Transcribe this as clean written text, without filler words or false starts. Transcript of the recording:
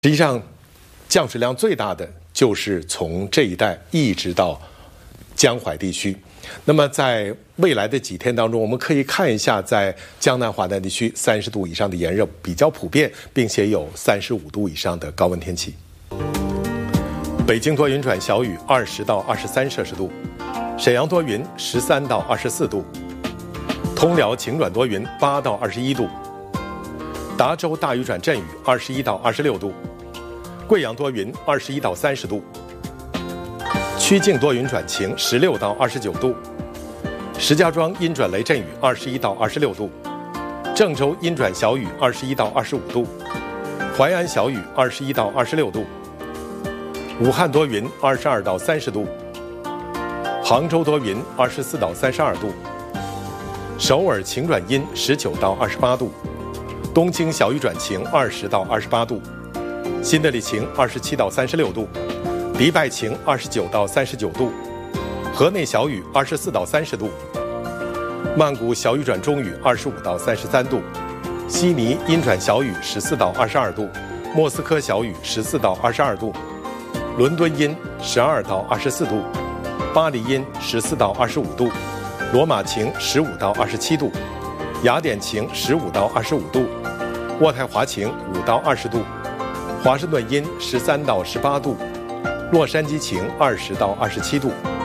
实际上，降水量最大的就是从这一带一直到江淮地区。那么在未来的几天当中，我们可以看一下，在江南华南地区30度以上的炎热比较普遍，并且有35度以上的高温天气。北京多云转小雨，20到23摄氏度；沈阳多云，13到24度；通辽晴转多云，8到21度；达州大雨转阵雨，21到26度；贵阳多云，21到30度；曲靖多云转晴，16到29度；石家庄阴转雷阵雨，21到26度；郑州阴转小雨，21到25度；淮安小雨，21到26度；武汉多云，22到30度；杭州多云，24到32度；首尔晴转阴，19到28度；东京小雨转晴，20到28度；新德里晴，27到36度；迪拜晴，29到39度；河内小雨，24到30度；曼谷小雨转中雨，25到33度；悉尼阴转小雨，14到22度；莫斯科小雨，14到22度；伦敦阴12到24度；巴黎阴14到25度；罗马晴15到27度；雅典晴15到25度；渥太华晴5到20度；华盛顿阴13到18度；洛杉矶晴20到27度。